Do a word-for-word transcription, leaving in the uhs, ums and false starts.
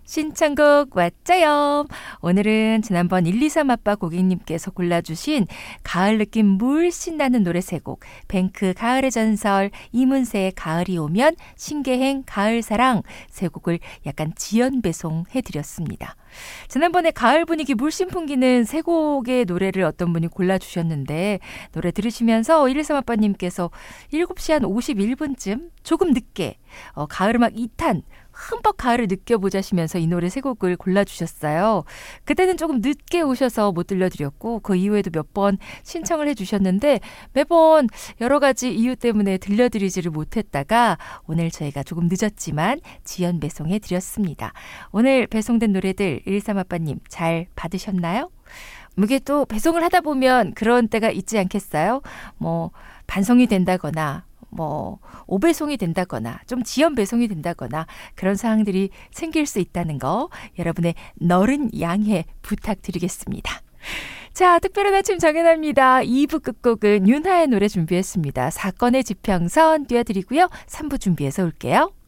신청곡 왔자요. 오늘은 지난번 일이삼 아빠 고객님께서 골라주신 가을 느낌 물씬 나는 노래 세 곡, 뱅크 가을의 전설, 이문세의 가을이 오면, 신계행 가을사랑 세 곡을 약간 지연 배송해드렸습니다. 지난번에 가을 분위기 물씬 풍기는 세 곡의 노래를 어떤 분이 골라주셨는데, 노래 들으시면서 일이삼 아빠님께서 일곱 시 한 오십일 분쯤 조금 늦게 어, 가을음악 이 탄 흠뻑 가을을 느껴보자시면서 이 노래 세 곡을 골라주셨어요. 그때는 조금 늦게 오셔서 못 들려드렸고 그 이후에도 몇 번 신청을 해주셨는데 매번 여러 가지 이유 때문에 들려드리지를 못했다가 오늘 저희가 조금 늦었지만 지연 배송해드렸습니다. 오늘 배송된 노래들 일삼 아빠님 잘 받으셨나요? 이게 또 배송을 하다 보면 그런 때가 있지 않겠어요? 뭐 반송이 된다거나 뭐 오배송이 된다거나 좀 지연 배송이 된다거나 그런 상황들이 생길 수 있다는 거 여러분의 너른 양해 부탁드리겠습니다. 자, 특별한 아침 정연아입니다. 이 부 끝곡은 윤하의 노래 준비했습니다. 사건의 지평선 띄워드리고요. 삼 부 준비해서 올게요.